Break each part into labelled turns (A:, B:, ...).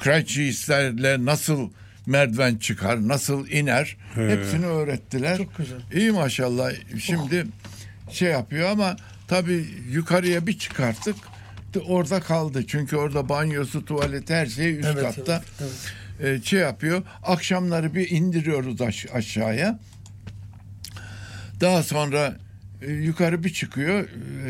A: crutches'lerle nasıl merdiven çıkar, nasıl iner, hepsini öğrettiler.
B: Çok güzel.
A: İyi maşallah. Şimdi şey yapıyor ama tabii yukarıya bir çıkarttık, orada kaldı. Çünkü orada banyosu, tuvaleti, her şey üst katta.
B: Evet.
A: Şey yapıyor. Akşamları bir indiriyoruz aşağıya. Daha sonra yukarı bir çıkıyor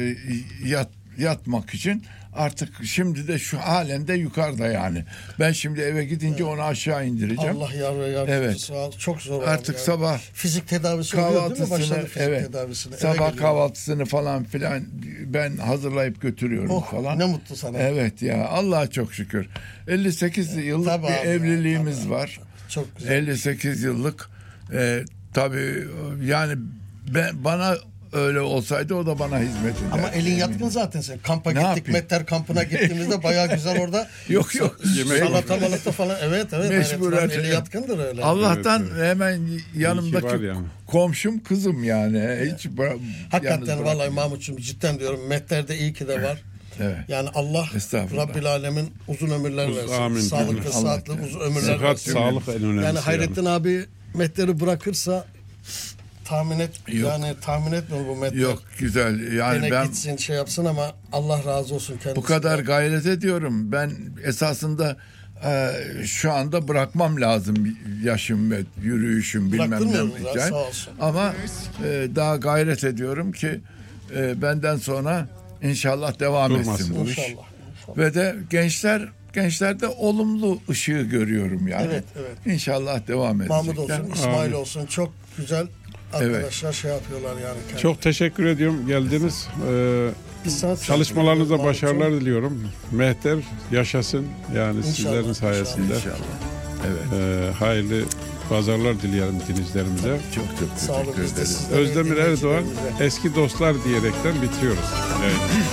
A: yatmak için. Artık şimdi de şu halen de yukarıda yani. Ben şimdi eve gidince onu aşağı indireceğim.
B: Allah yardımcısı ol. Çok zor.
A: Artık sabah
B: fizik tedavisi oluyor değil mi? Başladı fizik
A: evet,
B: tedavisine.
A: sabah kahvaltısını falan filan ben hazırlayıp götürüyorum falan.
B: Ne mutlu sana.
A: Evet ya, Allah'a çok şükür. 58 yıllık
B: Tabii
A: bir
B: abi,
A: evliliğimiz
B: tabii.
A: var.
B: Çok güzel.
A: 58 yıllık. Tabii yani bana öyle olsaydı o da bana hizmet eder.
B: Ama elin yatkın zaten sen. Kampa
A: Ne
B: gittik,
A: yapayım?
B: Metter kampına gittiğimizde bayağı güzel orada.
A: Yok.
B: Salata malata falan. Evet.
A: Mecburen.
B: Eli yatkındır öyle.
A: Allah'tan hemen yanımdaki
C: yani.
A: komşum kızım yani. Hiç
B: Hakikaten vallahi Mahmut'cum cidden diyorum. Metter'de iyi ki de var.
A: Evet.
B: Yani Allah Rabbil Alemin uzun ömürler versin.
C: Amin.
B: Sağlıklı,
A: Allah.
B: sıhhatli uzun ömürler
C: Sıhhat,
B: versin.
C: sağlık en önemlisi.
B: Yani Hayrettin abi Metter'i bırakırsa tahmin etmiyorum bu
A: Yok, güzel. Yani
B: gene
A: ben
B: gitsin şey yapsın ama Allah razı olsun kendisine.
A: bu kadar gayret ediyorum. Ben esasında şu anda bırakmam lazım, yaşım ve yürüyüşüm bilmem ne.
B: Bıraktırmıyoruz ya, sağ olsun.
A: Ama daha gayret ediyorum ki benden sonra İnşallah devam etsin bu iş.
B: İnşallah.
A: Ve de gençlerde olumlu ışığı görüyorum yani.
B: Evet.
A: İnşallah devam edecekler.
B: Mahmut olsun, İsmail olsun. Çok güzel arkadaşlar şey yapıyorlar yani. Kendileri.
C: Çok teşekkür ediyorum geldiniz. Çalışmalarınızda başarılar diliyorum. Mehter yaşasın yani
B: İnşallah,
C: sizlerin sayesinde.
A: İnşallah. Evet.
C: Hayırlı pazarlar dileyelim dinleyicilerimize.
A: Çok
B: Sağ olun,
A: teşekkür
B: biz de
A: ederiz.
B: sizlere,
C: Özdemir Erdoğan
B: dinleyicilerimize.
C: eski dostlar diyerekten bitiriyoruz. Evet.